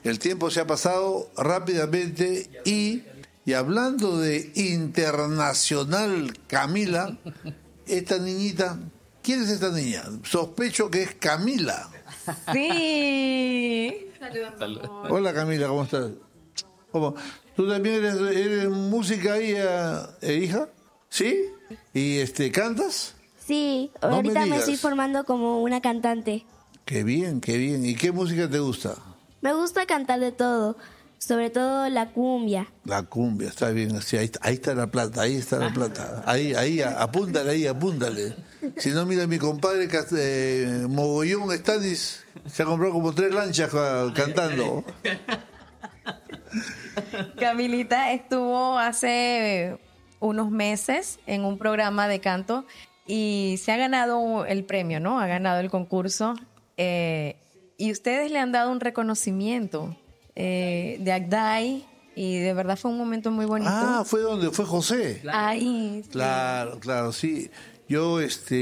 El tiempo se ha pasado rápidamente y hablando de internacional, Camila, esta niñita, ¿quién es esta niña? Sospecho que es Camila. Sí. Hola Camila, ¿cómo estás? ¿Cómo? ¿Tú también eres música ahí, hija? ¿Sí? ¿Y cantas? Sí, No ahorita me me digas. estoy formando como una cantante. Qué bien, qué bien. ¿Y qué música te gusta? Me gusta cantar de todo, sobre todo la cumbia. La cumbia, está bien. Sí, ahí está la plata, ahí está la plata. Ahí, apúntale. Si no, mira, mi compadre Mogollón Stanis se ha comprado como 3 lanchas cantando. Camilita estuvo hace unos meses en un programa de canto y se ha ganado el premio, ¿no? Ha ganado el concurso. Y ustedes le han dado un reconocimiento de Agday y de verdad fue un momento muy bonito. Ah, fue donde fue José. Ahí. Sí. Claro, sí. Yo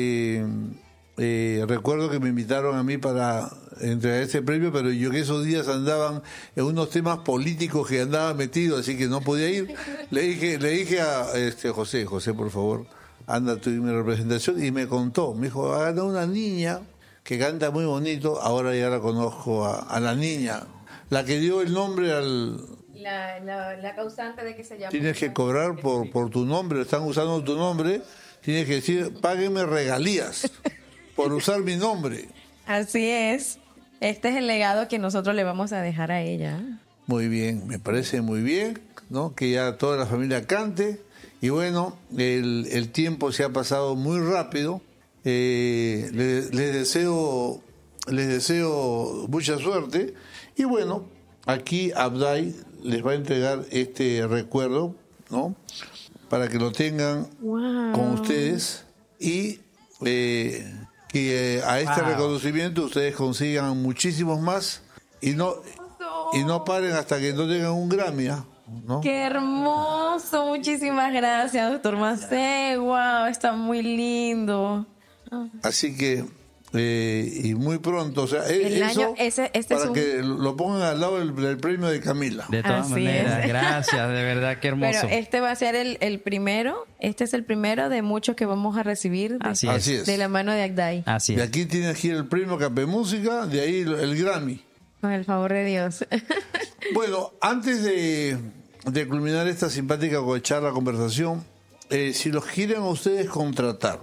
recuerdo que me invitaron a mí para entregar este premio, pero yo que esos días andaban en unos temas políticos que andaba metido, así que no podía ir. Le dije a José, por favor, anda tú en mi representación, y me contó, me dijo, ha ganado una niña que canta muy bonito, ahora ya la conozco a la niña, la que dio el nombre al... La causante de que se llama. Tienes que cobrar por tu nombre, están usando tu nombre, tienes que decir, páguenme regalías por usar mi nombre. Así es. Este es el legado que nosotros le vamos a dejar a ella. Muy bien, me parece muy bien, ¿no? Que ya toda la familia cante. Y bueno, el tiempo se ha pasado muy rápido. Les deseo mucha suerte. Y bueno, aquí Agday les va a entregar este recuerdo, ¿no? Para que lo tengan con ustedes y que a este reconocimiento ustedes consigan muchísimos más y no paren hasta que no tengan un Grammy, ¿no? ¡Qué hermoso! Muchísimas gracias, doctor Macé. ¡Wow! Está muy lindo. Así que y muy pronto, o sea, El eso año, este para es un... que lo pongan al lado del premio de Camila. De todas Así maneras, es. gracias, de verdad, qué hermoso. Pero este va a ser el primero. Este es el primero de muchos que vamos a recibir Así es. de la mano de Agday. Así De es. aquí tienes que ir el premio Capé Música, de ahí el Grammy. Con el favor de Dios. Bueno, antes de culminar esta simpática charla, conversación, si los quieren a ustedes contratar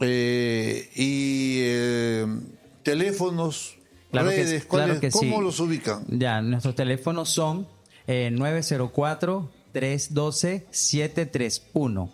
teléfonos, Claro redes, que ¿cómo sí. los ubican? Ya, nuestros teléfonos son 904-312-731.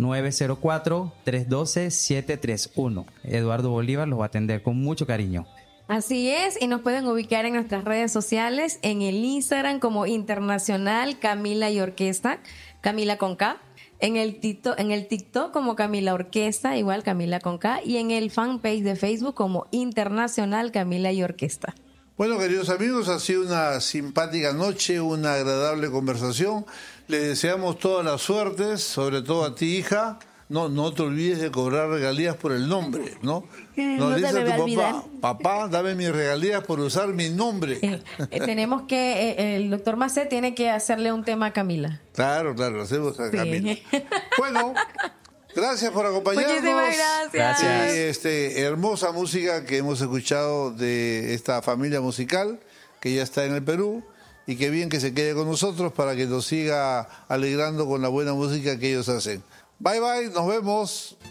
904-312-731. Eduardo Bolívar los va a atender con mucho cariño. Así es, y nos pueden ubicar en nuestras redes sociales, en el Instagram como Internacional Camila y Orquesta, Camila con K, en el TikTok como Camila Orquesta, igual Camila con K, y en el fanpage de Facebook como Internacional Camila y Orquesta. Bueno, queridos amigos, ha sido una simpática noche, una agradable conversación. Les deseamos toda la suerte, sobre todo a ti, hija. No te olvides de cobrar regalías por el nombre, ¿no? No le se dices me a va a tu olvidar. papá, dame mis regalías por usar mi nombre. Tenemos que, el doctor Macé tiene que hacerle un tema a Camila. Claro, lo hacemos a Sí. Camila. Bueno, gracias por acompañarnos. Muchísimas gracias. Y hermosa música que hemos escuchado de esta familia musical que ya está en el Perú, y qué bien que se quede con nosotros para que nos siga alegrando con la buena música que ellos hacen. Bye bye, nos vemos.